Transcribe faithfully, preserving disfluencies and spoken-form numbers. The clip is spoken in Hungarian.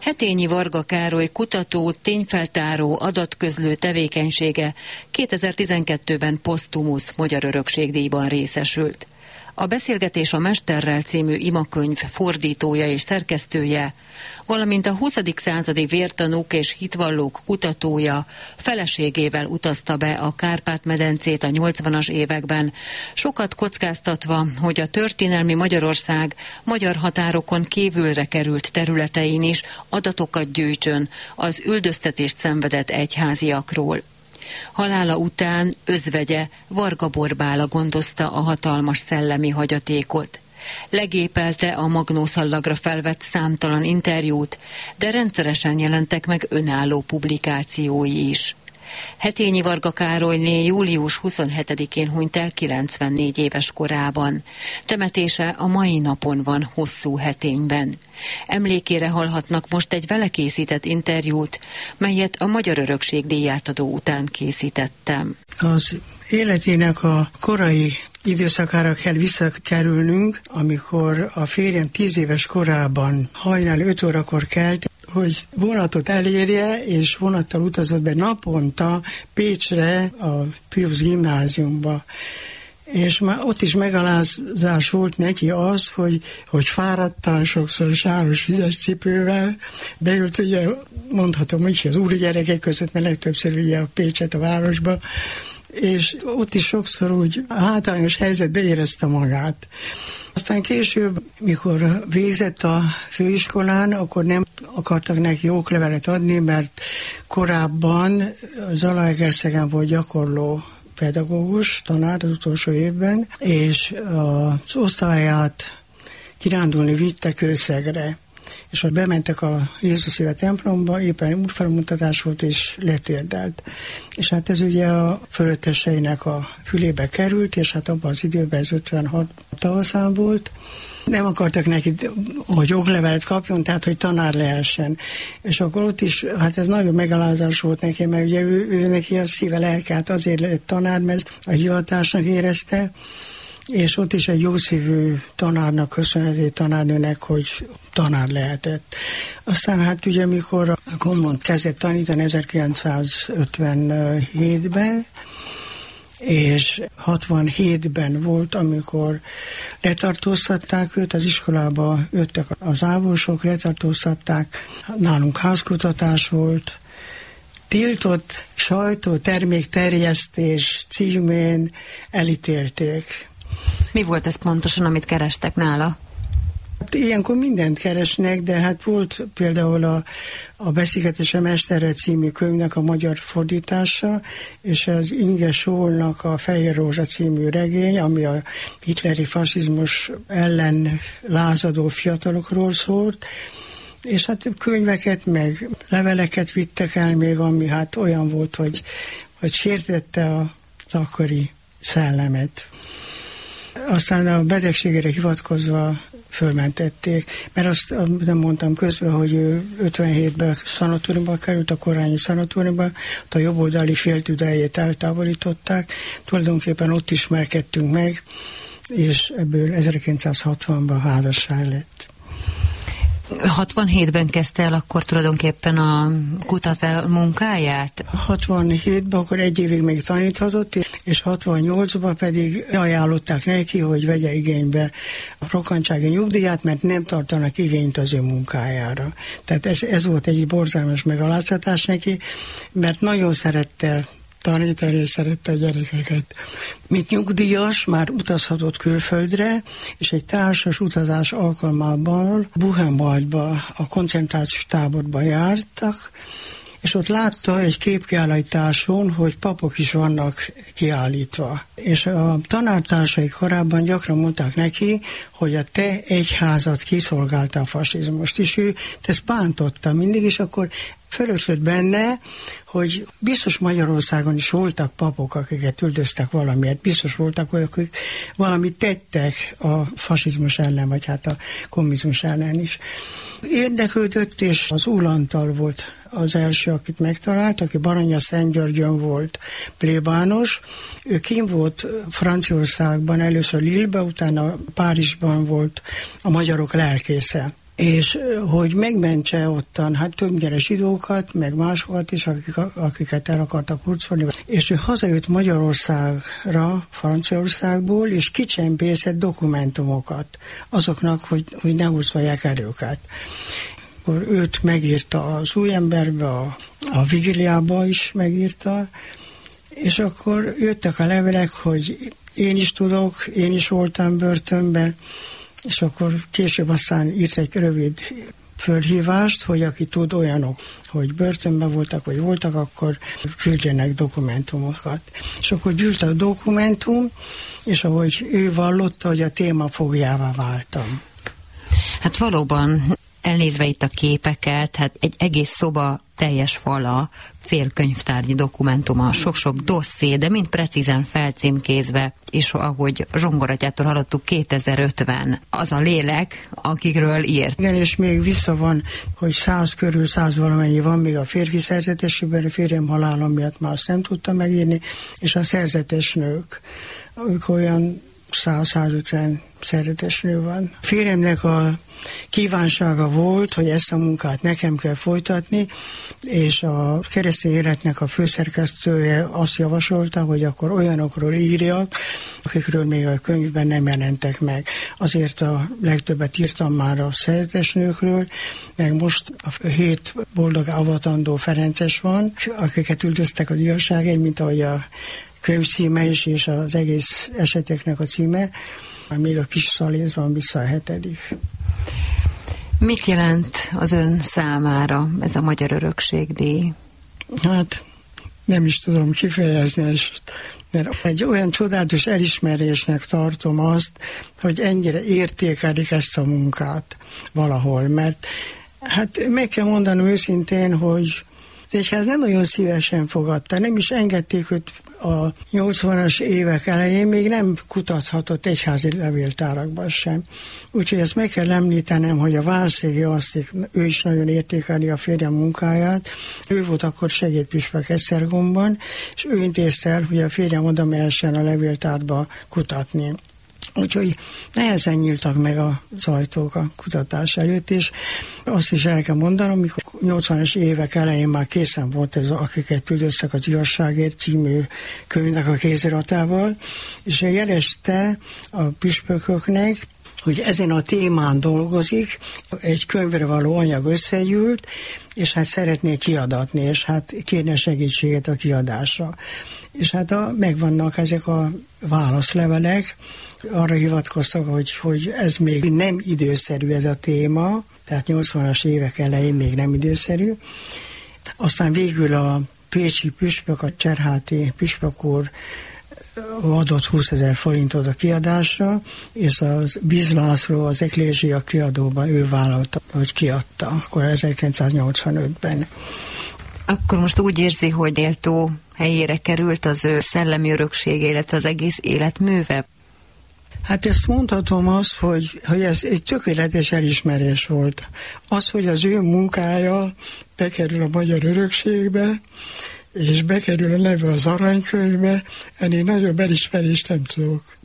Hetényi Varga Károly kutató, tényfeltáró, adatközlő tevékenysége kétezer-tizenkettőben posztumusz Magyar Örökségdíjban részesült. A Beszélgetés a Mesterrel című imakönyv fordítója és szerkesztője, valamint a huszadik századi vértanúk és hitvallók kutatója feleségével utazta be a Kárpát-medencét a nyolcvanas években, sokat kockáztatva, hogy a történelmi Magyarország magyar határokon kívülre került területein is adatokat gyűjtsön az üldöztetést szenvedett egyháziakról. Halála után özvegye, Varga Borbála gondozta a hatalmas szellemi hagyatékot. Legépelte a magnószallagra felvett számtalan interjút, de rendszeresen jelentek meg önálló publikációi is. Hetényi Varga Károlyné július huszonhetedikén hunyt el kilencvennégy éves korában. Temetése a mai napon van Hosszúhetényben. Emlékére hallhatnak most egy vele készített interjút, melyet a Magyar Örökségdíj átadó után készítettem. Az életének a korai időszakára kell visszakerülnünk, amikor a férjem tíz éves korában hajnal öt órakor kelt, hogy vonatot elérje, és vonattal utazott be naponta Pécsre, a Piusz gimnáziumba. És már ott is megalázás volt neki az, hogy, hogy fáradtan, sokszor sáros vizes cipővel beült, ugye mondhatom, hogy az úri gyerekek között, mert legtöbbször ugye a Pécset a városba, és ott is sokszor úgy hátrányos helyzetbe érezte magát. Aztán később, mikor végzett a főiskolán, akkor nem akartak neki oklevelet adni, mert korábban Zalaegerszegen volt gyakorló pedagógus, tanár az utolsó évben, és az osztályát kirándulni vitte Kőszegre. És ott bementek a Jézus Szíve templomba, éppen útfelmutatás volt, és letérdelt. És hát ez ugye a fölötteseinek a fülébe került, és hát abban az időben ez ötvenhat tavaszán volt. Nem akartak neki, hogy oklevelet kapjon, tehát hogy tanár lehessen. És akkor ott is, hát ez nagyon megalázás volt neki, mert ugye ő, ő neki a szíve lelkát azért lett tanár, mert a hivatásnak érezte, és ott is egy jószívű tanárnak köszönheti, tanárnőnek, hogy tanár lehetett. Aztán hát ugye mikor a Komlót kezdett tanítani ezerkilencszázötvenhétben, és hatvanhétben volt, amikor letartóztatták őt, az iskolába jöttek az ávolsok, letartóztatták, nálunk házkutatás volt, tiltott sajtótermékterjesztés címén elítélték. Mi volt ez pontosan, amit kerestek nála? Hát ilyenkor mindent keresnek, de hát volt például a, a Beszélgetés a Mesterrel című könyvnek a magyar fordítása, és az Inge Solnak a Fehér Rózsa című regény, ami a hitleri fasizmus ellen lázadó fiatalokról szólt, és hát könyveket, meg leveleket vittek el még, ami hát olyan volt, hogy, hogy sértette az akkori szellemet. Aztán a betegségére hivatkozva fölmentették, mert azt nem mondtam közben, hogy ő ötvenhétben szanatóriumba került, a korányi szanatóriumba, a jobboldali féltüdejét eltávolították, tulajdonképpen ott ismerkedtünk meg, és ebből ezerkilencszázhatvanban házasság lett. hatvanhétben kezdte el akkor tulajdonképpen a kutató munkáját? hatvanhétben akkor egy évig még taníthatott, és hatvannyolcban pedig ajánlották neki, hogy vegye igénybe a rokkantsági nyugdíját, mert nem tartanak igényt az ő munkájára. Tehát ez, ez volt egy borzalmas megaláztatás neki, mert nagyon szerette tanítani, és szerette a gyerekeket. Mint nyugdíjas már utazhatott külföldre, és egy társas utazás alkalmával Buchenwaldba, a koncentrációs táborba jártak, és ott látta egy képkiállításon, hogy papok is vannak kiállítva. És a tanártársai korábban gyakran mondták neki, hogy a te egyházat kiszolgálta a fasizmust, és ő ezt bántotta mindig, és akkor fölötlött benne, hogy biztos Magyarországon is voltak papok, akiket üldöztek valamiért, biztos voltak olyanok, akik valamit tettek a fasizmus ellen, vagy hát a kommunizmus ellen is. Érdeklődött, és az Ulantal volt az első, akit megtalált, aki Baranya-Szentgyörgyön volt plébános. Ő kim volt Franciaországban, először Lille-be, utána Párizsban volt a magyarok lelkésze. és hogy megmentse ottan, hát többnyire zsidókat, meg másokat is, akik, akiket el akartak hurcolni. És ő hazajött Magyarországra, Franciaországból, és kicsempészett dokumentumokat azoknak, hogy, hogy ne hurcolják el őket. Akkor őt megírta az Új Emberbe, a, a Vigiliába is megírta, és akkor jöttek a levelek, hogy én is tudok, én is voltam börtönben, és akkor később aztán írt egy rövid fölhívást, hogy aki tud olyanok, hogy börtönben voltak, vagy voltak, akkor küldjenek dokumentumokat. És akkor gyűlt a dokumentum, és ahogy ő vallotta, hogy a téma fogjává váltam. Hát valóban, elnézve itt a képeket, hát egy egész szoba teljes fala, félkönyvtárnyi dokumentuma, sok-sok dosszé, de mind precízen felcímkézve, és ahogy Zsongoratyától hallottuk, kétezer-ötven az a lélek, akikről írt. Igen, és még vissza van, hogy száz körül, száz valamennyi van még a férfi szerzetesében, a férjem halála miatt már azt nem tudta megírni, és a szerzetes nők, ők olyan száz-százötven szerzetesnő van. A férjemnek a kívánsága volt, hogy ezt a munkát nekem kell folytatni, és a Keresztény Életnek a főszerkesztője azt javasolta, hogy akkor olyanokról írjak, akikről még a könyvben nem jelentek meg. Azért a legtöbbet írtam már a szerzetesnőkről, meg most a hét boldog avatandó Ferences van, akiket üldöztek az igazságért, mint ahogy a könyv címe is, és az egész eseteknek a címe, még a kis szaléz van vissza a hetedik. Mit jelent az ön számára ez a Magyar Örökségdíj? Hát nem is tudom kifejezni, mert egy olyan csodálatos elismerésnek tartom azt, hogy ennyire értékelik ezt a munkát valahol, mert hát meg kell mondanom őszintén, hogy az egyház nem nagyon szívesen fogadta, nem is engedték őt a nyolcvanas évek elején, még nem kutathatott egyházi levéltárakban sem. Úgyhogy ezt meg kell említenem, hogy a Várszégi Asztik, ő is nagyon értékeli a férjem munkáját. Ő volt akkor segédpüspök Esztergomban, és ő intézte el, hogy a férjem oda mehessen a levéltárba kutatni. Úgyhogy nehezen nyíltak meg az ajtók a kutatás előtt, és azt is el kell mondanom, amikor nyolcvanas évek elején már készen volt ez, akiket üldöztek az igazságért című könyvnek a kéziratával, és jelezte a püspököknek, hogy ezen a témán dolgozik, egy könyvre való anyag összegyűlt, és hát szeretné kiadatni, és hát kérne segítséget a kiadásra. És hát a, megvannak ezek a válaszlevelek, arra hivatkoztak, hogy, hogy ez még nem időszerű ez a téma, tehát nyolcvanas évek elején még nem időszerű. Aztán végül a pécsi püspök, a Cserháti püspök úr adott húszezer forintot a kiadásra, és az Biz László az Eklézsia kiadóban ő vállalta, hogy kiadta, akkor ezerkilencszáznyolcvanötben. Akkor most úgy érzi, hogy méltó helyére került az ő szellemi öröksége, illetve az egész életműve? Hát ezt mondhatom azt, hogy, hogy ez egy tökéletes elismerés volt. Az, hogy az ő munkája bekerül a Magyar Örökségbe, és bekerül a neve az aranykönyvbe, ennél nagyobb elismerést nem tudok.